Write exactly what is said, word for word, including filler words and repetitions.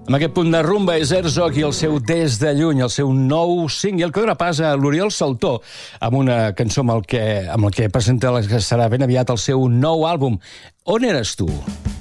Amb aquest punt de rumba és Herzog i el seu Des de lluny, el seu nou single, que dona pas a l'Oriol Saltó, amb una cançó amb el que, amb el que presenta el que serà ben aviat el seu nou àlbum. On eres tu?